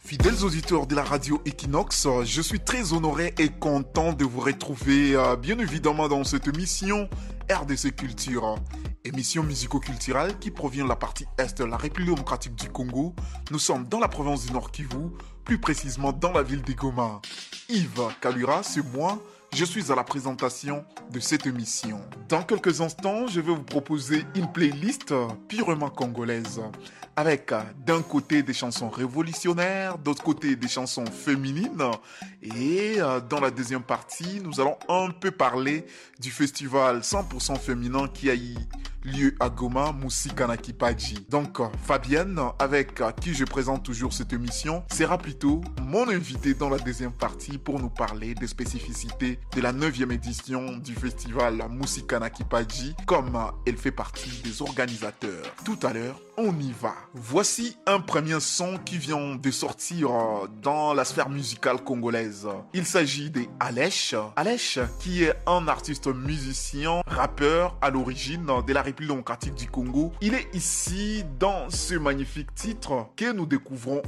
Fidèles auditeurs de la radio Equinox, je suis très honoré et content de vous retrouver bien évidemment dans cette émission RDC Culture, émission musico-culturelle qui provient de la partie Est de la République démocratique du Congo. Nous sommes dans la province du Nord Kivu, plus précisément dans la ville de Goma. Yves Kalura, c'est moi. Je suis à la présentation de cette émission. Dans quelques instants, je vais vous proposer une playlist purement congolaise avec d'un côté des chansons révolutionnaires, d'autre côté des chansons féminines et dans la deuxième partie, nous allons un peu parler du festival 100% féminin qui a eu lieu à Goma, Musika na Kipaji. Donc Fabienne, avec qui je présente toujours cette émission, sera plutôt mon invité dans la deuxième partie pour nous parler des spécificités de la 9e édition du festival Musika na Kipaji, comme elle fait partie des organisateurs. Tout à l'heure, on y va. Voici un premier son qui vient de sortir dans la sphère musicale congolaise. Il s'agit de Alèche. Alèche, qui est un artiste musicien, rappeur à l'origine de la République démocratique du Congo. Il est ici dans ce magnifique titre que nous découvrons